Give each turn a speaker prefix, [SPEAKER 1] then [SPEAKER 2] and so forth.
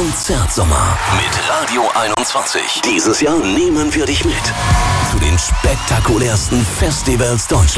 [SPEAKER 1] Konzertsommer mit Radio 21. Dieses Jahr nehmen wir dich mit zu den spektakulärsten Festivals Deutschlands.